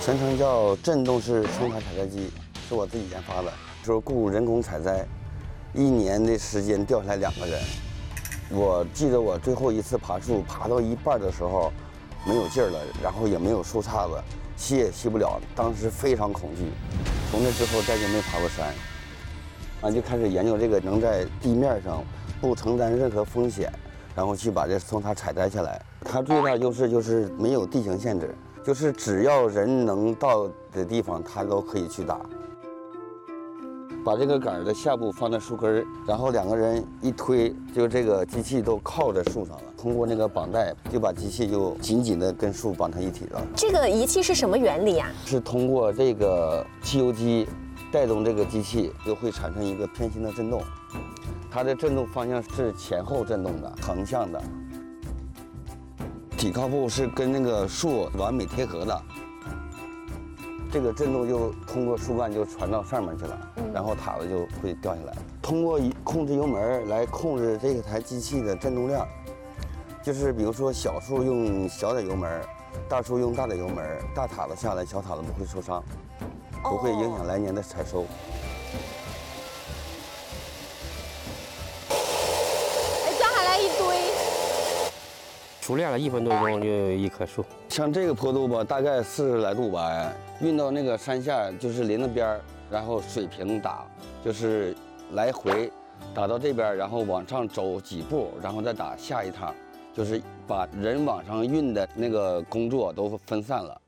全称叫震动式冲塔采摘机，是我自己研发的，就是雇人工采摘，1年的时间钓下来2个人。我记得我最后一次爬树，爬到一半的时候没有劲儿了，然后也没有树杈子，吸也吸不了，当时非常恐惧。从那之后再就没爬过山，就开始研究这个能在地面上不承担任何风险，然后去把这冲塔采摘下来。它最大优势就是没有地形限制，就是只要人能到的地方，它都可以去打。把这个杆儿的下部放在树根儿，然后2个人一推，就这个机器都靠着树上了。通过那个绑带，就把机器就紧紧的跟树绑成一体了。 这个仪器是什么原理呀？ 是通过这个汽油机带动这个机器，就会产生一个偏心的震动。它的震动方向是前后震动的，横向的。体靠部是跟那个树完美贴合的。这个震动就通过树干就传到上面去了，然后塔子就会掉下来。通过控制油门来控制这台机器的震动量，就是比如说小树用小点油门，大树用大的油门，大塔子下来，小塔子不会受伤，不会影响来年的采收。 掉下来一堆。 熟练了1分多钟就有一棵树。 像这个坡度吧，大概40来度吧，运到那个山下就是林子边儿，然后水平打，就是来回打到这边，然后往上走几步，然后再打下一趟，就是把人往上运的那个工作都分散了。